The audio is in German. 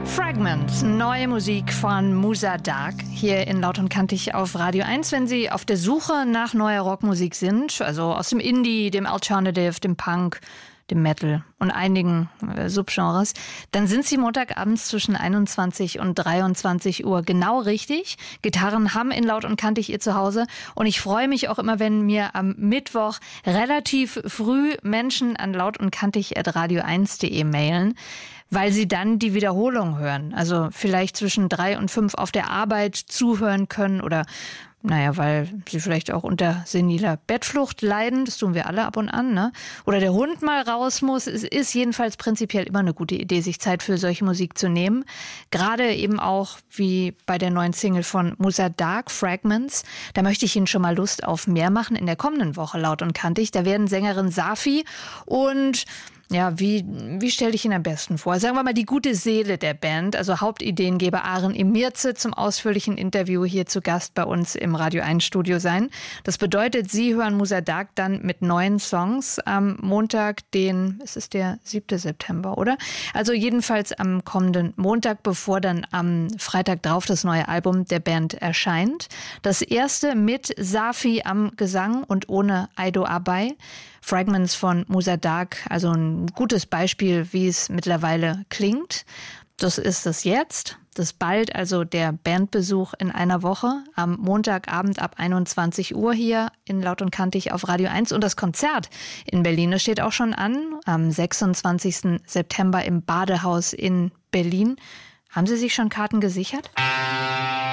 Fragments, neue Musik von Musa Dark, hier in Laut und Kantig auf Radio 1. Wenn Sie auf der Suche nach neuer Rockmusik sind, also aus dem Indie, dem Alternative, dem Punk, dem Metal und einigen Subgenres, dann sind Sie montagabends zwischen 21 und 23 Uhr genau richtig. Gitarren haben in Laut und Kantig ihr Zuhause und ich freue mich auch immer, wenn mir am Mittwoch relativ früh Menschen an lautundkantig@radio1.de mailen, weil sie dann die Wiederholung hören. Also vielleicht zwischen 3 und 5 auf der Arbeit zuhören können oder weil sie vielleicht auch unter seniler Bettflucht leiden. Das tun wir alle ab und an, ne? Oder der Hund mal raus muss. Es ist jedenfalls prinzipiell immer eine gute Idee, sich Zeit für solche Musik zu nehmen. Gerade eben auch wie bei der neuen Single von Musa Dark, Fragments. Da möchte ich Ihnen schon mal Lust auf mehr machen in der kommenden Woche, Laut und Kantig. Da werden Sängerin Safi und wie stelle ich ihn am besten vor? Sagen wir mal die gute Seele der Band, also Hauptideengeber Aren Emirze zum ausführlichen Interview hier zu Gast bei uns im Radio 1 Studio sein. Das bedeutet, Sie hören Musa Dark dann mit neuen Songs am Montag, es ist der 7. September, oder? Also jedenfalls am kommenden Montag, bevor dann am Freitag drauf das neue Album der Band erscheint. Das erste mit Safi am Gesang und ohne Aido Abay. Fragments von Musa Dark, also ein gutes Beispiel, wie es mittlerweile klingt. Das ist es jetzt. Das bald, also der Bandbesuch in einer Woche am Montagabend ab 21 Uhr hier in Laut und Kantig auf Radio 1. Und das Konzert in Berlin, das steht auch schon an, am 26. September im Badehaus in Berlin. Haben Sie sich schon Karten gesichert?